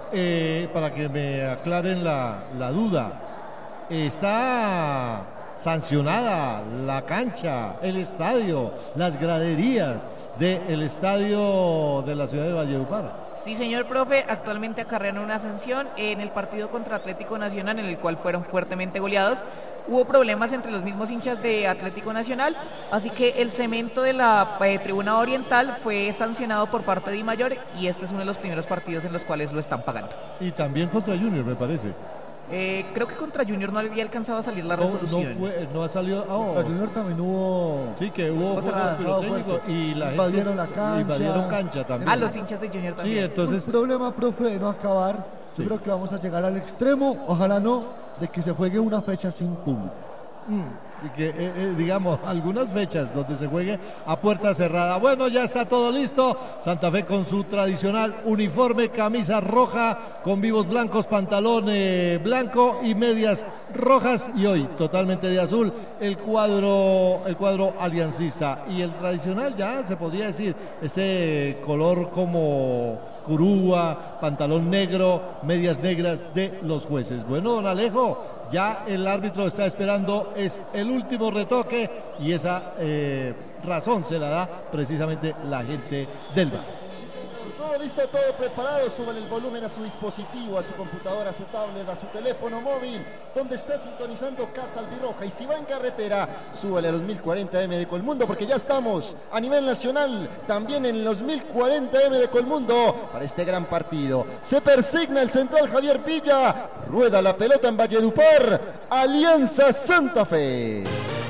para que me aclaren la duda, está sancionada la cancha, el estadio, las graderías del estadio de la ciudad de Valledupar. Sí, señor profe, actualmente acarrean una sanción en el partido contra Atlético Nacional, en el cual fueron fuertemente goleados. Hubo problemas entre los mismos hinchas de Atlético Nacional, así que el cemento de la tribuna oriental fue sancionado por parte de Dimayor y este es uno de los primeros partidos en los cuales lo están pagando. Y también contra Junior, me parece. Creo que contra Junior no había alcanzado a salir la resolución. No ha salido. Contra Junior también hubo. Sí, que hubo fuegos pirotécnicos y la invadieron la cancha. Invadieron cancha también. Los hinchas de Junior también. Sí, entonces. Un problema, profe, de no acabar. Sí. Yo creo que vamos a llegar al extremo, ojalá no, de que se juegue una fecha sin público. Y que digamos algunas fechas donde se juegue a puerta cerrada. Bueno, ya está todo listo. Santa Fe con su tradicional uniforme, camisa roja con vivos blancos, pantalón blanco y medias rojas, y hoy totalmente de azul el cuadro aliancista, y el tradicional, ya se podría decir, este color como curúa, pantalón negro, medias negras de los jueces. Bueno, don Alejo, ya el árbitro está esperando, es el último retoque, y esa razón se la da precisamente la gente del VAR. Todo listo, todo preparado. Suban el volumen a su dispositivo, a su computadora, a su tablet, a su teléfono móvil, donde está sintonizando Casa Albirroja. Y si va en carretera, súbale a los 1040M de Colmundo, porque ya estamos a nivel nacional también en los 1040M de Colmundo para este gran partido. Se persigna el central Javier Villa, rueda la pelota en Valledupar, Alianza Santa Fe.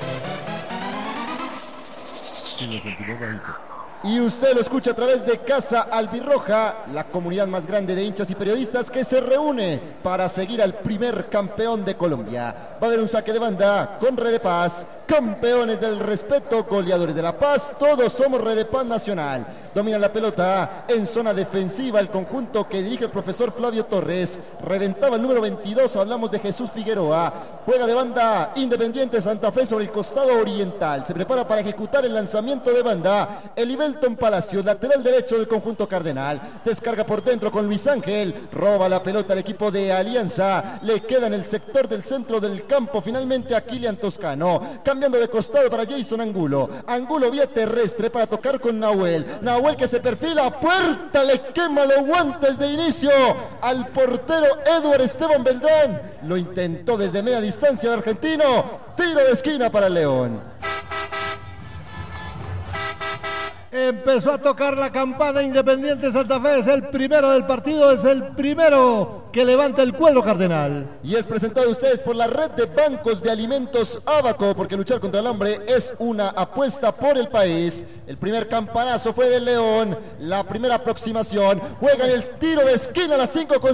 Sí, lo sentimos bajito. Y usted lo escucha a través de Casa Albirroja, la comunidad más grande de hinchas y periodistas que se reúne para seguir al primer campeón de Colombia. Va a haber un saque de banda con Red de Paz, campeones del respeto, goleadores de La Paz, todos somos Red de Paz Nacional. Domina la pelota en zona defensiva el conjunto que dirige el profesor Flavio Torres. Reventaba el número 22, hablamos de Jesús Figueroa. Juega de banda Independiente Santa Fe sobre el costado oriental. Se prepara para ejecutar el lanzamiento de banda el Ibelton Palacios, lateral derecho del conjunto cardenal. Descarga por dentro con Luis Ángel. Roba la pelota al equipo de Alianza. Le queda en el sector del centro del campo finalmente a Kilian Toscano. Cambiando de costado para Jason Angulo. Angulo vía terrestre para tocar con Nahuel. Nahuel que se perfila a puerta, le quema los guantes de inicio al portero Edward Esteban Beltrán. Lo intentó desde media distancia el argentino. Tiro de esquina para el León. Empezó a tocar la campana Independiente Santa Fe, es el primero del partido, es el primero que levanta el cuadro cardenal. Y es presentado a ustedes por la red de bancos de alimentos Abaco, porque luchar contra el hambre es una apuesta por el país. El primer campanazo fue del León, la primera aproximación, juega en el tiro de esquina a las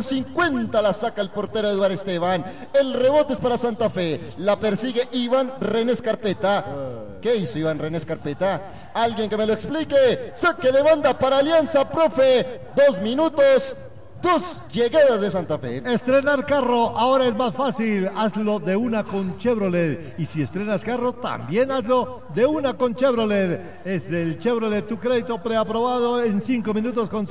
5:50, la saca el portero Eduardo Esteban. El rebote es para Santa Fe, la persigue Iván René Escarpeta. ¿Qué hizo Iván René Escarpeta? Alguien que me lo explique. Saque de banda para Alianza, profe. 2 minutos. 2 llegadas de Santa Fe. Estrenar carro ahora es más fácil. Hazlo de una con Chevrolet. Y si estrenas carro, también hazlo de una con Chevrolet. Es del Chevrolet tu crédito preaprobado en 5 minutos con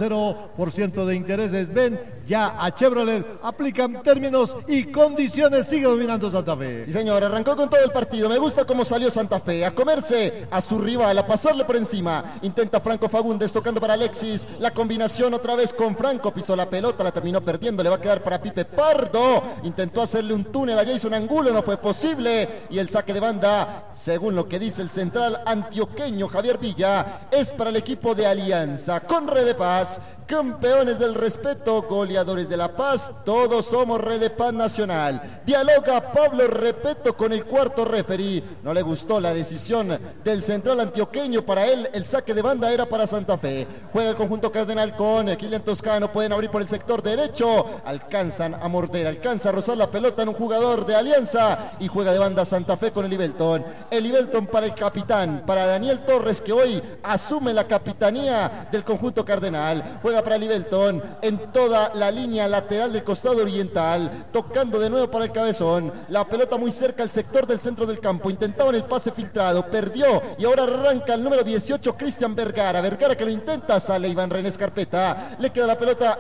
0% de intereses. Ven ya a Chevrolet. Aplican términos y condiciones. Sigue dominando Santa Fe. Sí, señor. Arrancó con todo el partido. Me gusta cómo salió Santa Fe. A comerse a su rival, a pasarle por encima. Intenta Franco Fagundes tocando para Alexis. La combinación otra vez con Franco. Pisó la pelota, la terminó perdiendo, le va a quedar para Pipe Pardo. Intentó hacerle un túnel a Jason Angulo, no fue posible. Y el saque de banda, según lo que dice el central antioqueño Javier Villa, es para el equipo de Alianza. Con Red de Paz, campeones del respeto, goleadores de La Paz, todos somos Red de Paz Nacional. Dialoga Pablo Repeto con el cuarto referí. No le gustó la decisión del central antioqueño. Para él el saque de banda era para Santa Fe. Juega el conjunto cardenal con Kilian Toscano, pueden abrir por el sector derecho, alcanzan a morder, alcanza a rozar la pelota en un jugador de Alianza y juega de banda Santa Fe con el Ibelton. El Ibelton para el capitán, para Daniel Torres, que hoy asume la capitanía del conjunto cardenal. Juega para el Ibelton en toda la línea lateral del costado oriental, tocando de nuevo para el cabezón. La pelota muy cerca al sector del centro del campo. Intentaban el pase filtrado, perdió y ahora arranca el número 18, Cristian Vergara. Vergara que lo intenta, sale Iván René Escarpeta. Le queda la pelota en zona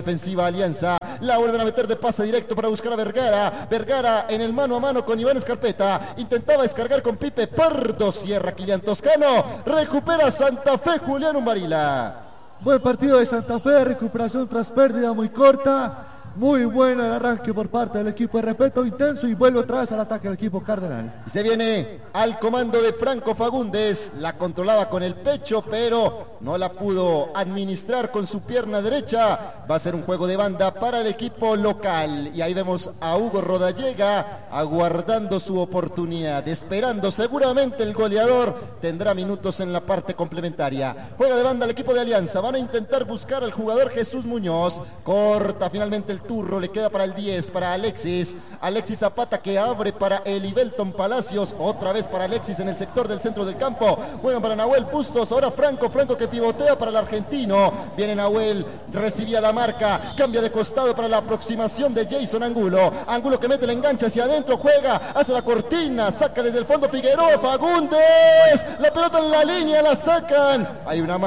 defensiva Alianza. La vuelven a meter de pase directo para buscar a Vergara. Vergara en el mano a mano con Iván Escarpeta. Intentaba descargar con Pipe Pardo. Cierra Kilian Toscano. Recupera Santa Fe Julián Umbarila. Buen partido de Santa Fe, recuperación tras pérdida muy corta. Muy bueno el arranque por parte del equipo de respeto intenso y vuelve otra vez al ataque del equipo cardenal. Y se viene al comando de Franco Fagundes, la controlaba con el pecho, pero no la pudo administrar con su pierna derecha. Va a ser un juego de banda para el equipo local. Y ahí vemos a Hugo Rodallega aguardando su oportunidad, esperando seguramente el goleador. Tendrá minutos en la parte complementaria. Juega de banda el equipo de Alianza. Van a intentar buscar al jugador Jesús Muñoz. Corta finalmente el turro, le queda para el 10, para Alexis Zapata, que abre para Elivelton Palacios, otra vez para Alexis en el sector del centro del campo. Juegan para Nahuel Bustos, ahora Franco que pivotea para el argentino. Viene Nahuel, recibía la marca, cambia de costado para la aproximación de Jason Angulo que mete el enganche hacia adentro, juega, hace la cortina, saca desde el fondo Figueroa, Fagundes, la pelota en la línea, la sacan. Hay una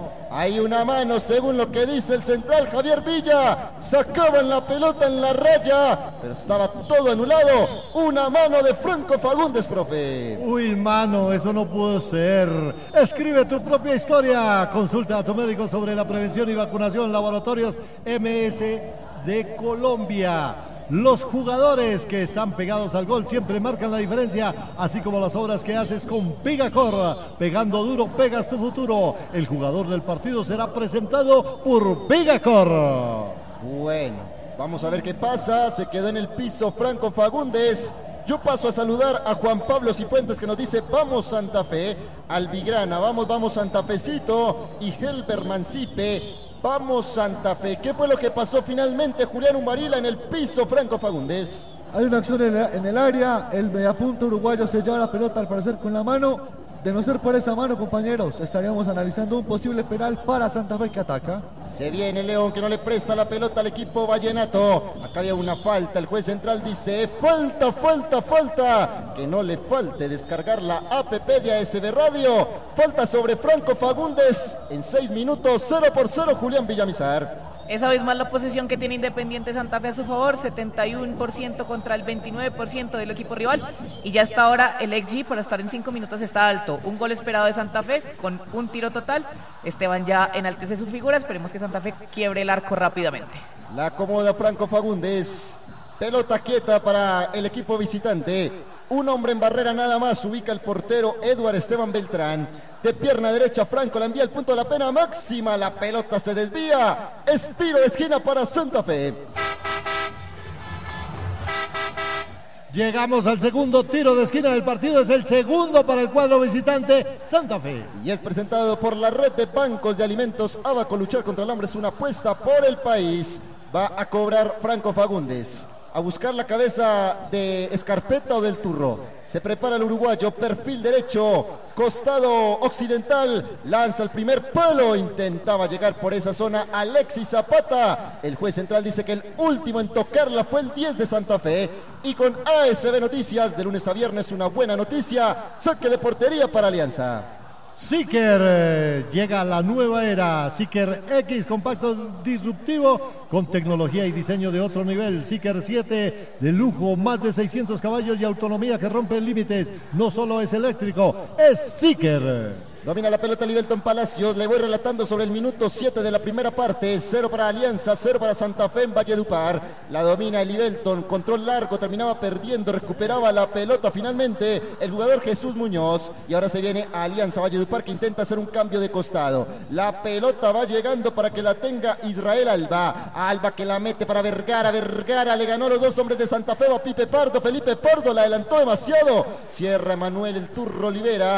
mano, según lo que dice el central Javier Villa. Sacaban la pelota en la raya, pero estaba todo anulado. Una mano de Franco Fagundes, profe. Uy, mano, eso no pudo ser. Escribe tu propia historia. Consulta a tu médico sobre la prevención y vacunación. Laboratorios MS de Colombia. Los jugadores que están pegados al gol siempre marcan la diferencia, así como las obras que haces con Pegacor. Pegando duro, pegas tu futuro. El jugador del partido será presentado por Pegacor. Bueno, vamos a ver qué pasa. Se quedó en el piso Franco Fagundes. Yo paso a saludar a Juan Pablo Cifuentes, que nos dice: vamos Santa Fe. Albigrana, vamos Santa Fecito. Y Helber Mancipe: vamos Santa Fe. ¿Qué fue lo que pasó finalmente, Julián Umbarila, en el piso Franco Fagundes? Hay una acción en el área, el mediapunta uruguayo se lleva la pelota al parecer con la mano. De no ser por esa mano, compañeros, estaríamos analizando un posible penal para Santa Fe, que ataca. Se viene León, que no le presta la pelota al equipo vallenato. Acá había una falta, el juez central dice: falta. Que no le falte descargar la APP de ASB Radio. Falta sobre Franco Fagundes. En 6 minutos, 0-0, Julián Villamizar. Esa vez más la posesión que tiene Independiente Santa Fe a su favor, 71% contra el 29% del equipo rival, y ya hasta ahora el XG para estar en 5 minutos está alto. Un gol esperado de Santa Fe con un tiro total. Esteban ya enaltece su figura, esperemos que Santa Fe quiebre el arco rápidamente. La acomoda Franco Fagundes, pelota quieta para el equipo visitante. Un hombre en barrera nada más, ubica el portero Eduard Esteban Beltrán. De pierna derecha, Franco la envía al punto de la pena máxima. La pelota se desvía. Es tiro de esquina para Santa Fe. Llegamos al segundo tiro de esquina del partido. Es el segundo para el cuadro visitante Santa Fe. Y es presentado por la red de bancos de alimentos Abaco. Luchar contra el hambre es una apuesta por el país. Va a cobrar Franco Fagundes. A buscar la cabeza de Escarpeta o del Turro. Se prepara el uruguayo, perfil derecho, costado occidental, lanza el primer palo, intentaba llegar por esa zona Alexis Zapata. El juez central dice que el último en tocarla fue el 10 de Santa Fe. Y con ASB Noticias, de lunes a viernes, una buena noticia: saque de portería para Alianza. Seeker, llega a la nueva era. Seeker X, compacto disruptivo con tecnología y diseño de otro nivel. Seeker 7 de lujo, más de 600 caballos y autonomía que rompe límites. No solo es eléctrico, es Seeker. Domina la pelota Elivelton Palacios. Le voy relatando sobre el minuto 7 de la primera parte. 0 para Alianza, 0 para Santa Fe en Valledupar. La domina Elivelton, control largo, terminaba perdiendo, recuperaba la pelota finalmente el jugador Jesús Muñoz. Y ahora se viene a Alianza Valledupar, que intenta hacer un cambio de costado. La pelota va llegando para que la tenga Israel Alba. Alba que la mete para Vergara. Vergara le ganó a los dos hombres de Santa Fe, a Pipe Pardo. Felipe Pardo la adelantó demasiado. Cierra Manuel el Turro Olivera.